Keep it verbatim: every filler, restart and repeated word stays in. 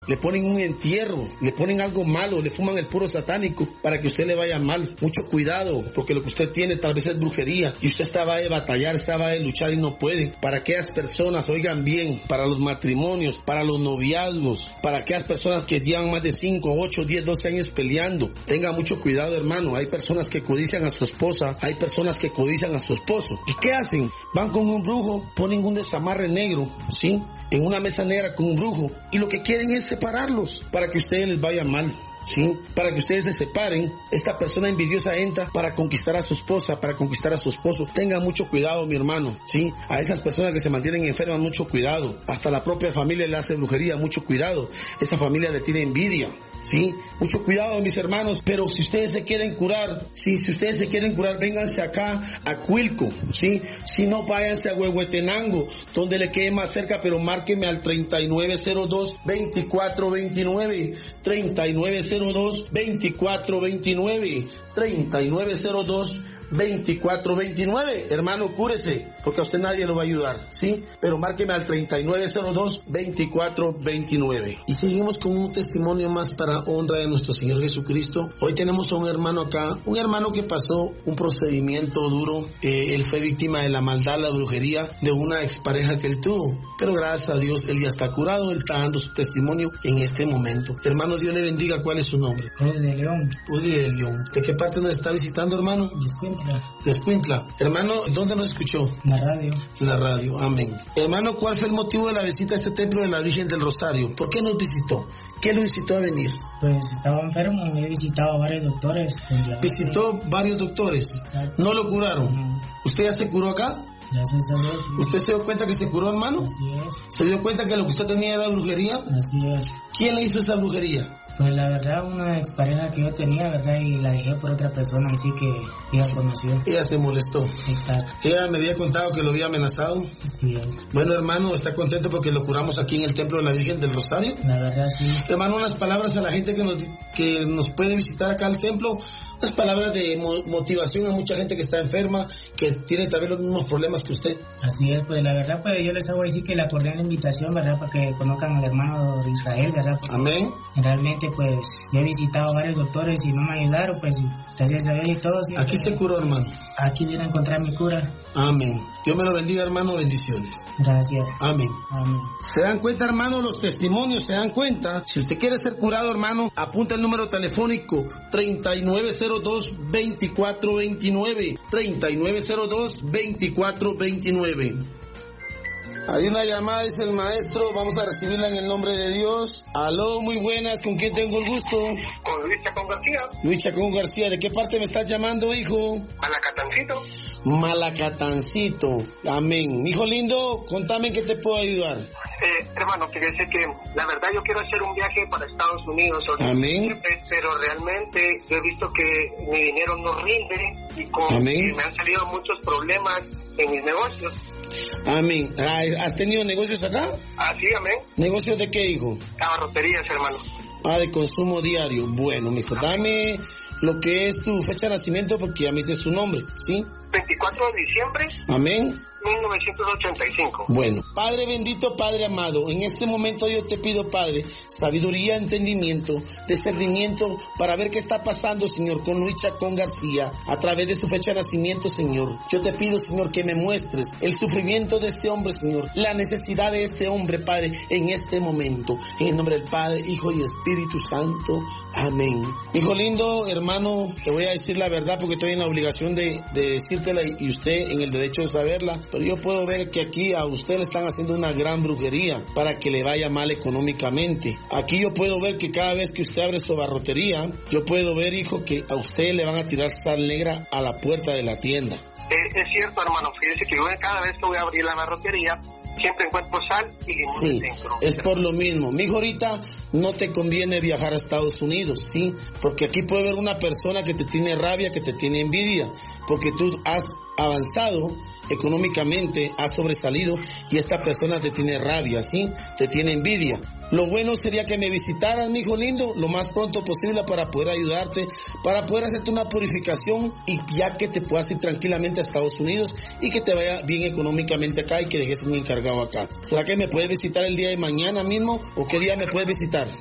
le ponen un entierro, le ponen algo malo, le fuman el puro satánico para que usted le vaya mal. Mucho cuidado, porque lo que usted tiene tal vez es brujería y usted estaba de batallar, estaba de luchar y no puede. Para aquellas personas, oigan bien, para los matrimonios, para los noviazgos, para aquellas personas que llevan más de cinco, ocho, diez, doce años peleando, tenga mucho cuidado, hermano. Hay personas que codician a su esposa, hay personas que codician a su esposo. ¿Y qué hacen? Van con un brujo, ponen un desamarre negro, ¿sí?, en una mesa negra con un brujo, y lo que quieren es separarlos para que a ustedes les vaya mal, ¿sí? Para que ustedes se separen. Esta persona envidiosa entra para conquistar a su esposa, para conquistar a su esposo. Tenga mucho cuidado, mi hermano, ¿sí? A esas personas que se mantienen enfermas, mucho cuidado. Hasta la propia familia le hace brujería, mucho cuidado. Esa familia le tiene envidia, ¿sí? Mucho cuidado, mis hermanos. Pero si ustedes se quieren curar, ¿sí? Si ustedes se quieren curar, vénganse acá a Cuilco, ¿sí? Si no, váyanse a Huehuetenango, donde le quede más cerca, pero márqueme al treinta y nueve cero dos, veinticuatro veintinueve, treinta y nueve cero dos, veinticuatro veintinueve, treinta y nueve cero dos, veinticuatro veintinueve. Hermano, cúrese, porque a usted nadie lo va a ayudar, ¿sí? Pero márqueme al treinta y nueve cero dos, veinticuatro veintinueve. Y seguimos con un testimonio más para honra de nuestro Señor Jesucristo. Hoy tenemos a un hermano acá, un hermano que pasó un procedimiento duro. Eh, él fue víctima de la maldad, la brujería de una expareja que él tuvo. Pero gracias a Dios, él ya está curado, él está dando su testimonio en este momento. Hermano, Dios le bendiga. ¿Cuál es su nombre? Rudy de León. Rudy de León. ¿De qué parte nos está visitando, hermano? Disculpe. De Escuintla. Hermano, ¿dónde nos escuchó? En la radio. En la radio, amén. Hermano, ¿cuál fue el motivo de la visita a este templo de la Virgen del Rosario? ¿Por qué nos visitó? ¿Qué lo incitó a venir? Pues estaba enfermo, he visitado a varios doctores. Visitó varios doctores. Exacto. ¿No lo curaron? No. ¿Usted ya se curó acá? Gracias a Dios. Sí. ¿Usted se dio cuenta que se curó, hermano? Así es. ¿Se dio cuenta que lo que usted tenía era brujería? Así es. ¿Quién le hizo esa brujería? Pues la verdad, una expareja que yo tenía, ¿verdad? Y la dejé por otra persona, así que ella conoció. Ella se molestó. Exacto. Ella me había contado que lo había amenazado. Así es. Bueno, hermano, ¿está contento porque lo curamos aquí en el Templo de la Virgen del Rosario? La verdad, sí. Hermano, unas palabras a la gente que nos, que nos puede visitar acá al templo, unas palabras de mo- motivación a mucha gente que está enferma, que tiene también los mismos problemas que usted. Así es, pues la verdad, pues yo les hago decir que le acordé la invitación, ¿verdad? Para que conozcan al hermano de Israel, ¿verdad? Porque Amén. realmente, pues, yo he visitado a varios doctores y no me ayudaron, pues, gracias a Dios y todo. Sí, Aquí pues, se curó, hermano. Aquí viene a encontrar mi cura. Amén. Dios me lo bendiga, hermano. Bendiciones. Gracias. Amén. Amén. ¿Se dan cuenta, hermano? Los testimonios, ¿se dan cuenta? Si usted quiere ser curado, hermano, apunta el número telefónico treinta y nueve cero dos, veinticuatro veintinueve. treinta y nueve cero dos, veinticuatro veintinueve. Hay una llamada, dice el maestro, vamos a recibirla en el nombre de Dios. Aló, muy buenas, ¿con quién tengo el gusto? Con Luis Chacón García. Luis Chacón García, ¿de qué parte me estás llamando, hijo? Malacatancito. Malacatancito, amén. Hijo lindo, contame en qué te puedo ayudar. Eh, hermano, fíjese que la verdad yo quiero hacer un viaje para Estados Unidos. Amén. Eh, pero realmente yo he visto que mi dinero no rinde y con Amén. que me han salido muchos problemas en mis negocios. Amén. ¿Has tenido negocios acá? Así, amén. ¿Negocios de qué, hijo? Abarroterías, hermano. Ah, de consumo diario. Bueno, mijo, dame lo que es tu fecha de nacimiento porque ya me dices tu nombre, ¿sí? veinticuatro de diciembre, Amén. mil novecientos ochenta y cinco. Bueno, Padre bendito, Padre amado, en este momento yo te pido, Padre, sabiduría, entendimiento, discernimiento para ver qué está pasando, Señor, con Luis Chacón García, a través de su fecha de nacimiento, Señor. Yo te pido, Señor, que me muestres el sufrimiento de este hombre, Señor, la necesidad de este hombre, Padre, en este momento. En el nombre del Padre, Hijo y Espíritu Santo. Amén. Hijo lindo, hermano, te voy a decir la verdad porque estoy en la obligación de, de decírtela y usted en el derecho de saberla. Pero yo puedo ver que aquí a usted le están haciendo una gran brujería para que le vaya mal económicamente. Aquí yo puedo ver que cada vez que usted abre su abarrotería, yo puedo ver, hijo, que a usted le van a tirar sal negra a la puerta de la tienda. Eh, es cierto, hermano, fíjese que yo cada vez que voy a abrir la abarrotería, siempre encuentro sal y limón Sí, dentro. es por lo mismo. Mijo, ahorita no te conviene viajar a Estados Unidos, ¿sí? Porque aquí puede haber una persona que te tiene rabia, que te tiene envidia, porque tú has avanzado económicamente, has sobresalido y esta persona te tiene rabia, ¿sí? Te tiene envidia. Lo bueno sería que me visitaras, mi hijo lindo, lo más pronto posible para poder ayudarte, para poder hacerte una purificación y ya que te puedas ir tranquilamente a Estados Unidos y que te vaya bien económicamente acá y que dejes un encargado acá. ¿Será que me puedes visitar el día de mañana mismo o qué día me puedes visitar?